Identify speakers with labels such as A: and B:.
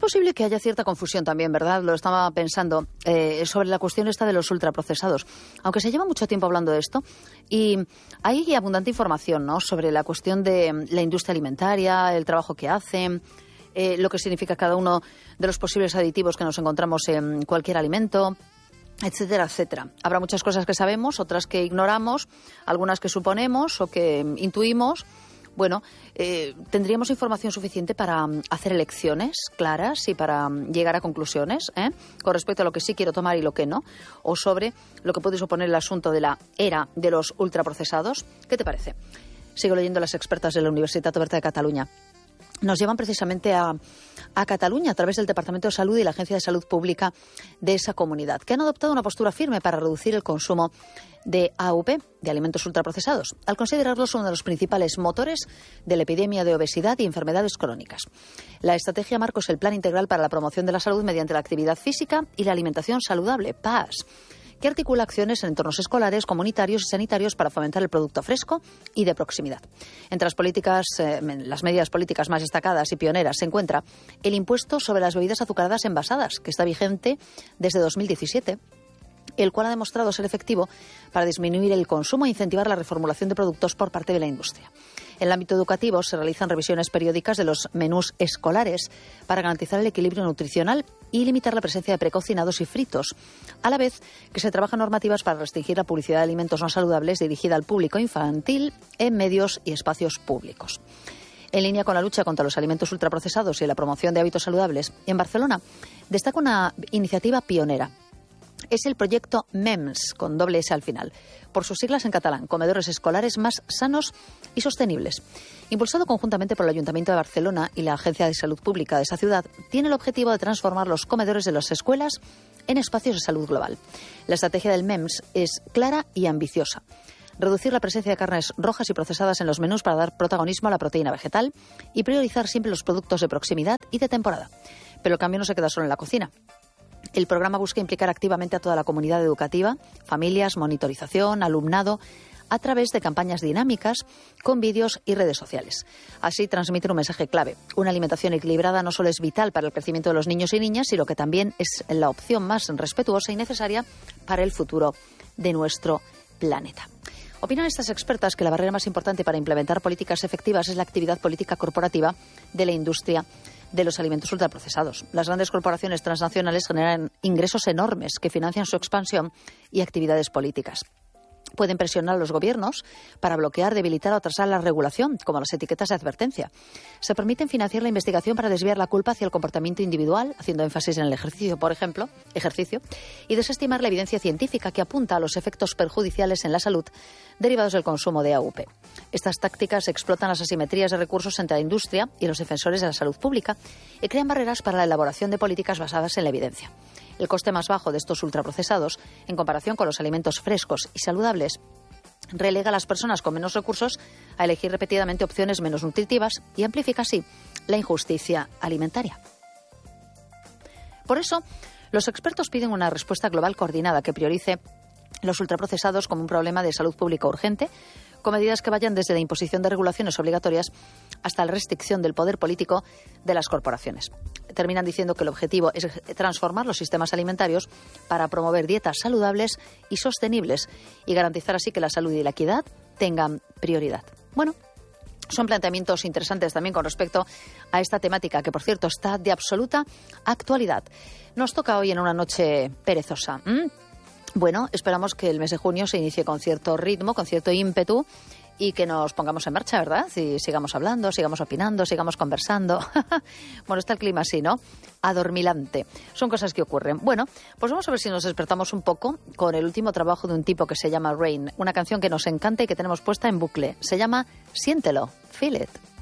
A: posible que haya cierta confusión también, ¿verdad? Lo estaba pensando sobre la cuestión esta de los ultraprocesados. Aunque se lleva mucho tiempo hablando de esto y hay abundante información, ¿no?, sobre la cuestión de la industria alimentaria, el trabajo que hacen, lo que significa cada uno de los posibles aditivos que nos encontramos en cualquier alimento, etcétera, etcétera. Habrá muchas cosas que sabemos, otras que ignoramos, algunas que suponemos o que intuimos. Bueno, tendríamos información suficiente para hacer elecciones claras y para llegar a conclusiones con respecto a lo que sí quiero tomar y lo que no, o sobre lo que puede suponer el asunto de la era de los ultraprocesados. ¿Qué te parece? Sigo leyendo las expertas de la Universitat Oberta de Cataluña. Nos llevan precisamente a Cataluña a través del Departamento de Salud y la Agencia de Salud Pública de esa comunidad, que han adoptado una postura firme para reducir el consumo de AUP, de alimentos ultraprocesados, al considerarlos uno de los principales motores de la epidemia de obesidad y enfermedades crónicas. La estrategia marco es el Plan Integral para la Promoción de la Salud mediante la Actividad Física y la Alimentación Saludable, PAS, que articula acciones en entornos escolares, comunitarios y sanitarios para fomentar el producto fresco y de proximidad. Entre las políticas, las medidas políticas más destacadas y pioneras se encuentra el impuesto sobre las bebidas azucaradas envasadas, que está vigente desde 2017, el cual ha demostrado ser efectivo para disminuir el consumo e incentivar la reformulación de productos por parte de la industria. En el ámbito educativo se realizan revisiones periódicas de los menús escolares para garantizar el equilibrio nutricional y limitar la presencia de precocinados y fritos, a la vez que se trabajan normativas para restringir la publicidad de alimentos no saludables dirigida al público infantil en medios y espacios públicos. En línea con la lucha contra los alimentos ultraprocesados y la promoción de hábitos saludables, en Barcelona destaca una iniciativa pionera. Es el proyecto MEMS, con doble S al final, por sus siglas en catalán, Comedores Escolares Más Sanos y Sostenibles. Impulsado conjuntamente por el Ayuntamiento de Barcelona y la Agencia de Salud Pública de esa ciudad, tiene el objetivo de transformar los comedores de las escuelas en espacios de salud global. La estrategia del MEMS es clara y ambiciosa. Reducir la presencia de carnes rojas y procesadas en los menús para dar protagonismo a la proteína vegetal y priorizar siempre los productos de proximidad y de temporada. Pero el cambio no se queda solo en la cocina. El programa busca implicar activamente a toda la comunidad educativa, familias, monitorización, alumnado, a través de campañas dinámicas con vídeos y redes sociales. Así transmiten un mensaje clave. Una alimentación equilibrada no solo es vital para el crecimiento de los niños y niñas, sino que también es la opción más respetuosa y necesaria para el futuro de nuestro planeta. Opinan estas expertas que la barrera más importante para implementar políticas efectivas es la actividad política corporativa de la industria de los alimentos ultraprocesados. Las grandes corporaciones transnacionales generan ingresos enormes que financian su expansión y actividades políticas. Pueden presionar a los gobiernos para bloquear, debilitar o atrasar la regulación, como las etiquetas de advertencia. Se permiten financiar la investigación para desviar la culpa hacia el comportamiento individual, haciendo énfasis en el ejercicio, por ejemplo, y desestimar la evidencia científica que apunta a los efectos perjudiciales en la salud derivados del consumo de AUP. Estas tácticas explotan las asimetrías de recursos entre la industria y los defensores de la salud pública y crean barreras para la elaboración de políticas basadas en la evidencia. El coste más bajo de estos ultraprocesados, en comparación con los alimentos frescos y saludables, relega a las personas con menos recursos a elegir repetidamente opciones menos nutritivas y amplifica así la injusticia alimentaria. Por eso, los expertos piden una respuesta global coordinada que priorice los ultraprocesados como un problema de salud pública urgente, con medidas que vayan desde la imposición de regulaciones obligatorias hasta la restricción del poder político de las corporaciones. Terminan diciendo que el objetivo es transformar los sistemas alimentarios para promover dietas saludables y sostenibles y garantizar así que la salud y la equidad tengan prioridad. Bueno, son planteamientos interesantes también con respecto a esta temática, que por cierto está de absoluta actualidad. Nos toca hoy en una noche perezosa. Bueno, esperamos que el mes de junio se inicie con cierto ritmo, con cierto ímpetu y que nos pongamos en marcha, ¿verdad? Y sigamos hablando, sigamos opinando, sigamos conversando. Bueno, está el clima así, ¿no? Adormilante. Son cosas que ocurren. Bueno, pues vamos a ver si nos despertamos un poco con el último trabajo de un tipo que se llama Rain, una canción que nos encanta y que tenemos puesta en bucle. Se llama Siéntelo, Feel It.